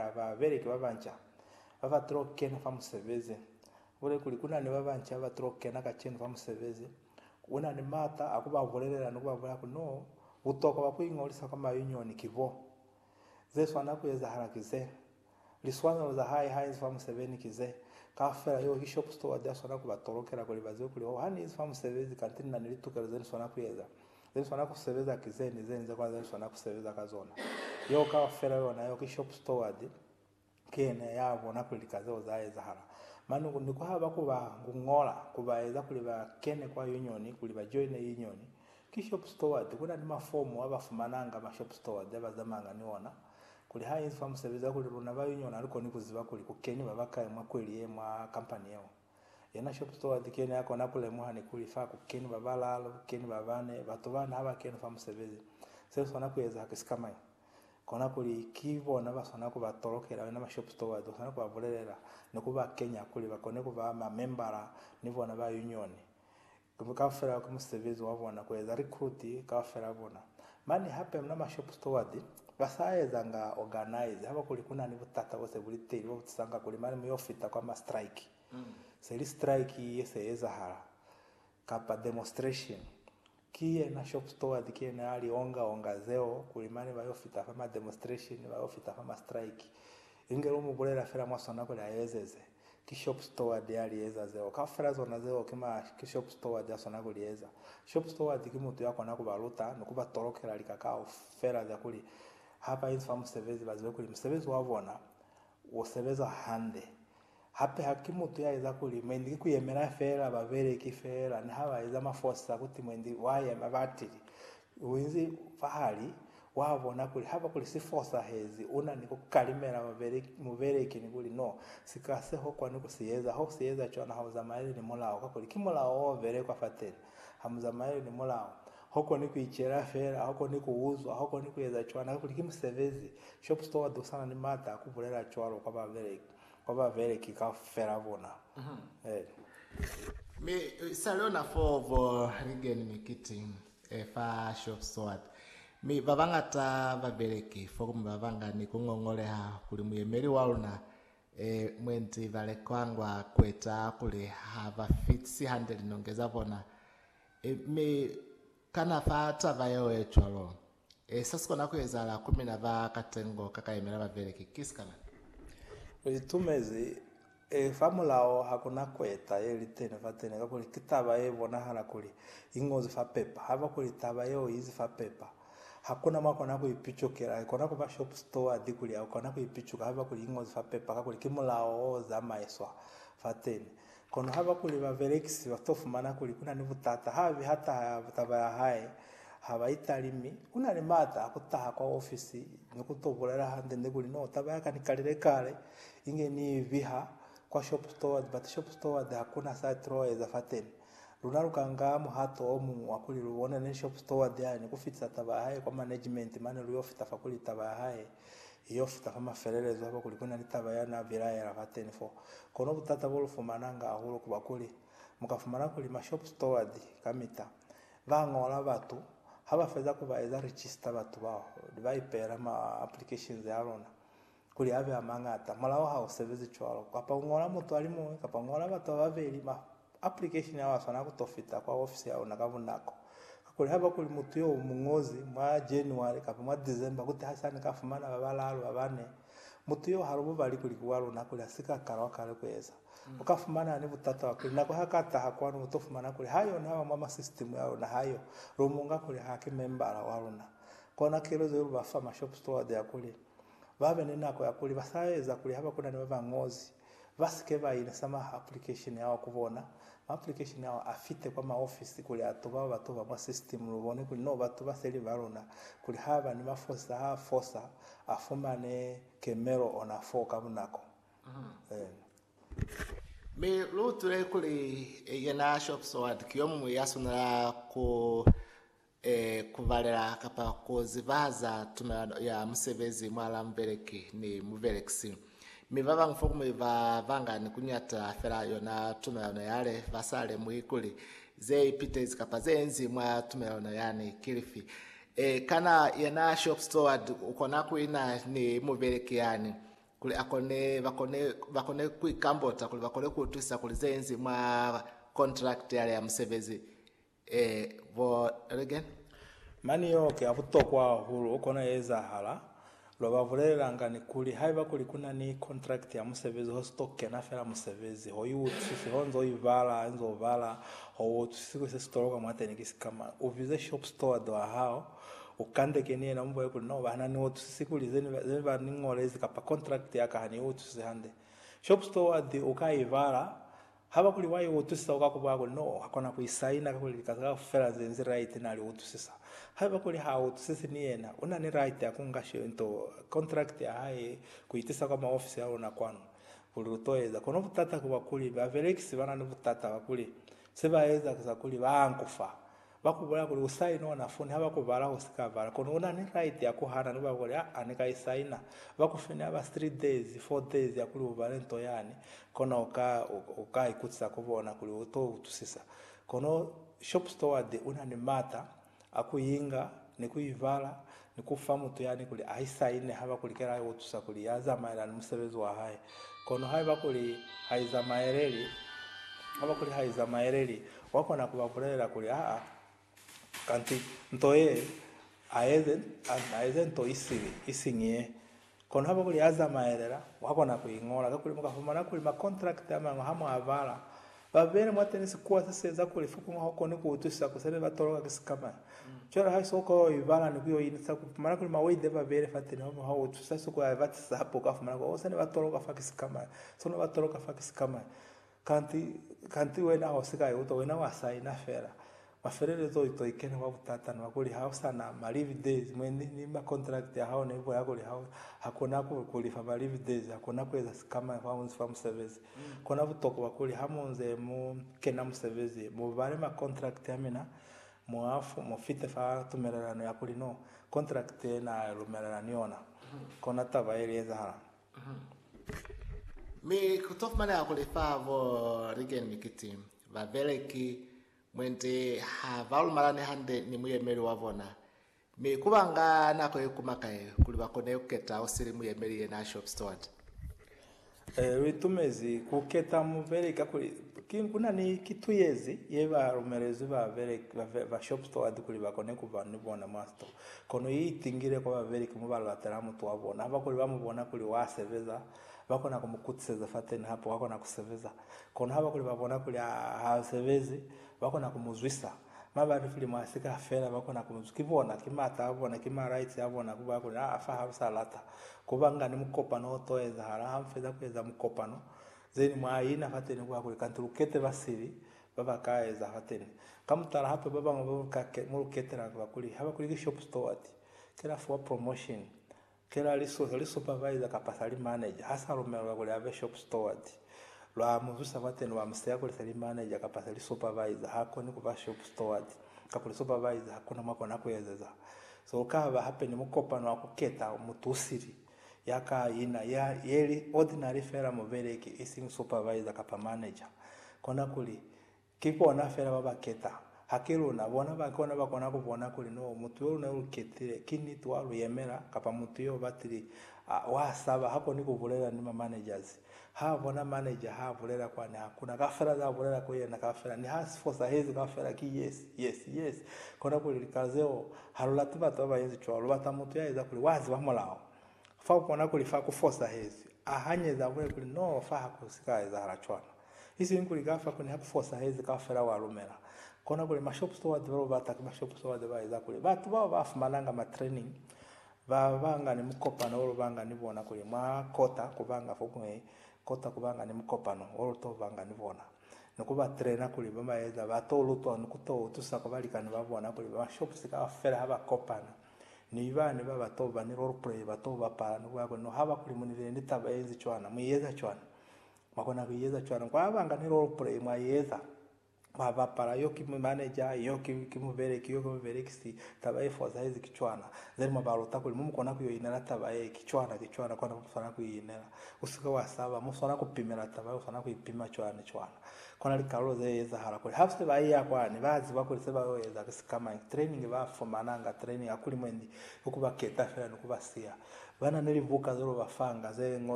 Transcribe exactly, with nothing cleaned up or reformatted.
ababereki babancha abatrokena famusebeze ule kulikuna ni babancha abatrokena kachenu famusebeze una ni mata akubavorera nokubavora kuno utoka bakwingolisa kama union kivo zeso anakuyeza harakize liswana za high highs famusebeni kize kafera yo shop store daso nakubatorokera kuri bazo kuri ho hani famusebeze kantini na nilitukera zeni swana kuyeza zeni swana kusebeza kizeni zeni za kwanza swana kusebeza kazona yo kafera yo na yo shop store adi kene yabo nakulikaze zaye zahara manu ndiko haba kuba ngungora kubaeza kuri ba kene kwa union kuri ba join union ki shop store adi kuna ni mafomu abafumananga ma shop store adi bazamanga niona kuri hayi famusebeza kuri runa ba union ariko nikuziba kuri kukeni babaka mwa kweli ye mwa company yao yana shop store adi kene yako nakule muhane kuri fa kukeni babalalo kukeni babane batubana haba kene famusebeza sasa nakuyeza hakisikama kona kuri kibona basona ko batorokera na shop store dosana ko bavorera no kuba Kenya kuri bakone kuba ma membera nivona ba union kuvuka fera ko musevezi wabona kweza recruit ka fera bona mani hape na shop store di basayeza nga organize haba kuri kuna ni butata bose buri teri bo tsanga kuri mani mu ofita kwa ma strike mm. Seri strike yese ezahara kapa demonstration kiye na shop store dikie na ali onga onga zeo kulimani bayofita fama demonstration bayofita fama strike ingero mugolera fera mwasona ko yaezeze ki shop store de ali eza zeo ka fera zona zeo kima ki shop store de asona ko lieza shop store diki mutu yako na kubaruta no kubatorokera likakao fera za kuli hapa hizo famu service bazwe kuli mservice wabona wo service hande hape hakimu tu yaeza kuli mendi kuyemera fera babere kifera ni hawa iza mafosa kuti mendi waye mabatiri uinzi fahali wabona kuli hapa kuli si force hezi una niko kalimera babere mubere kini kuli no sikase ho kwa niko siyeza ho siyeza chona hauza maili ni molao kwa kuli kimolao vere kwa fateni hamuza maili ni molao hoko niko ichera fera hoko niko uzwa hoko niko yeza chona kuli kimsevezi shop store dosana ni mata kubulera chwaro kwa babere kwa vele kika fera bona mhm eh me salona for rigen mikiti e fa shop sword me babangata babeleki forum babanga ni kungongole ha kuli muyemeri waluna e mwenti vale kwangwa kweta kuli hava fitsi handle nongeza bona e me kana fata bayo echwalo e sasa kona kwezala kumi na ba katengo kakayemera babeleki kiskana itumezi e famulao hakuna kweta elitene fatene kakuli kitaba ebona hala kuli ingozi fa pepa haba kuli taba yo izi fa pepa hakuna makona ku ipichokera kona ku shop store adikuli akona ku ipichuka haba kuli ingozi fa pepa kakuli kimulao za maiswa fatene kono haba kuli ba velexi batofumana kuli kuna nibutata habi hata taba hai haba italimi kuna ni mata akutaha kwa ofisi nikutobolera hande ndeguli no tabaka nikalire kale inge ni viha kwa shop store but shop store da hakuna satro za fateni lunarukanga mu hato omu akuli ruone ne shop store da ni kufitsa tabahaye kwa management mane ruyofita fakuli tabahaye yofita kama ferelezo hapo kulikuna nitabayana biraya ya fateni fo kono butata bolufumananga ahuro kubakuli mukafumana kuli ma shop store di kamita vangola batu haba feza kubaeza register batu bao divaipera ma applications yarona kuli ave amangata malawa ha service chwalo kapa ngora mutu alimo kapa ngora batu baveli ma application yawa sana kutofita kwa office yao nakavunako kuli haba kuli mutu yo mungozi mwa January kapa mwa December kuti hasani kafumana babalalo babane mutu yo harubu bali kuli kuwalo nakuli asika karawa kale kweza mm. Ukafumana ni butata wakuli nako hakata hakwano utofumana kuli hayo na mama system yao na hayo rumunga kuli haki member walona kona kero zo bafa ma shop store de akuli babe ninako yakuli basayeza kuli haba kuna ni baba ngozi basikeba ine sama application yao kubona application yao afite kwa ma office kuli atoba batoba kwa system rubone kuli no batoba seli barona kuli haba ni mafosa ha fosa afumane kemero ona foka bunako mhm eh me luture kuli yana shop sword kiyomu yasuna ko eh kuvalera kapa kozivaza tuna ya msevezi mwala mbeleki ni muvelexi mivava mfokumu iva vanga ni kunyata fera yona tuna yale vasale muikuli ze ipite zikapa zenzi mwa tuna yani kilifi e kana yana shop store ukona kuina ni muveleki yani kuli akone bakone bakone kuikambota kuli bakone kutwisa kuli zenzi mwa contract yale ya msevezi eh vo again mani yoke abutokwa hulu ukona yeza hala lo bavulelanga ni kuli haiba kuli kuna ni contract ya musevezi hostoke na fera musevezi hoyu sisi honzo ivala enzo vala ho tusiko se storoka mwate nikisikama uvize shop store do hao ukande kenie na mbo yako no bana ni otu sisi kuli zeni zeni ba ningolezi kapa contract yaka hani otu sihande shop store di ukaivala haba kuli wayi otu sisa ukakubwa no hakona kuisaina kuli kaza fera zenzi right na ali otu sisa haba kuli hao tusisi ni yena una ni right ya kungasho into contract ya hai kuitisa kama office yao na kwano ulirutoeza kono butata kuba kuli ba velexi bana ni butata bakuli seba eza kuza kuli bankufa bakubula kuli usaino na phone haba kubala usikavara kono una ni right ya kuhana nuba kuli anika isaina bakufanya aba three days four days ya kuli uvalento yani kono uka uka ikutsa kubona kuli uto utusisa kono shop store de una ni mata akuyinga nikuivala nikufamu tu yani kuli aisaine haba kulikera ayo tusa kuli yaza maila musevezi wa hai kono hai bakuli haiza maereli haba kuli haiza maereli wako na kubavulela kuli a kanti ntoye aeze aeze nto isiri isingie kono haba kuli yaza maerela wako na kuingola kuli mukafumana kuli ma contract ama hamo avala babere mwatenisi kuwa seseza kuli fuku ngako ni kutusa kusere batoroka kisikama chora hai soko ibala ni kuyo inisa kumana kuli mawe deva babere fatini homo hao tusa soko avatisa hapo kafumana kwa osane batoroka fakisikama sono batoroka fakisikama kanti kanti wena hosika yoto wena wasaina fera maferere zo ito ikene wabutata na kuli hao sana ma live days mweni ni ma contract ya hao nebo yako li hao hakuna kuli fa live days hakuna kweza kama fa farm service kona butoko bakuli hamonze mu kena mu service mu vale ma contract amina muafu mufite fa tumererano ya kuli no contract na rumererano ona kona tabaeleza hala mi kutofmana ya kuli fa vo rigen mikiti va veleki mwente havalu marane hande ni muyemeri wavona mi kubanga nako yekumakaye kuli bakone uketa osiri muyemeri ye na shop store eh witumezi kuketa muveleka kuli kuna ni kituyezi yeba rumerezi ba vele ba shop store kuli bakone kubana bona master kono yitingire kwa vele kumubala bataramu twabona aba kuli bamubona kuli waseveza bakona kumukutse fateni hapo wako na kuseveza kono haba kuli babona kuli hasevezi bako na kumuzwisa mabari fili mwasika fera bako na kumuzukibona kimata abona kima rights abona kuba ko afa hasalata kubanga ni mukopa no toeza hara hamfeza kweza mukopa no zeni mwaina fateni kwa kuli kanturukete basiri baba kaeza fateni kamutara hapo baba ngo kake muruketera kwa kuli haba kuli shop store ati kila for promotion kila liso liso supervisor kapasali manager hasa romero kuli ave shop store ati lwa muvusa wateni wa msea kuli sali manager kapasa li supervisor hako ni kuva shop store kapuli supervisor hakuna mako nakwezeza so kaba happen mukopa no akuketa umutusiri yaka ina ya yeli ordinary fera muvereki ising supervisor kapa manager kona kuli kipo na fera baba keta hakiro na bona bakona bakona kubona kuli no mutu yo na uketire kini twalu yemera kapa mutu yo batiri uh, wasaba hako ni kuvulera ni managers habona manager havulera kwani hakuna kafara za vulera kuye na kafara ni has force hezi kafara ki yes yes yes kona kuli kazeo harula tuba toba yenzi chwa lubata mutu ya iza kuli wazi bamolao fa kona kuli fa ku force hezi ahanye za vule kuli no fa hakusika iza harachwana isi nkuli kafa kuni haku force hezi kafara wa rumera kona kuli ma shop store develop ata ma shop store de iza kuli batu ba bafumananga ma training ba banga ni mukopa na olo banga ni bona kuli ma kota kubanga fokwe kota kubanga ni mukopano oloto banga nibona nokuba trainer kuli bama yeza batolo to nukuto tusaka balikani babona kuli ba shops ka fera haba kopana ni bane baba toba ni role play batoba para no no haba kuli munivire nditaba yenzi chwana muyeza chwana makona kuyeza chwana kwa banga ni role play mwayeza baba para yoki manager yoki kimuvere kiyo kimuvere kisi taba efoza hizi kichwana then mabalota kuli mumu kona kuyo inera taba e kichwana kichwana kona musana kuyinera usika wasaba musana kupimira taba usana kuyipima chwana chwana kona likalo zeza hala kuli hafse baiya kwani bazi bakuli seba yoza kama training ba fomananga training akuli mwendi ukuba keta fera nukubasia bana nilivuka zoro bafanga ze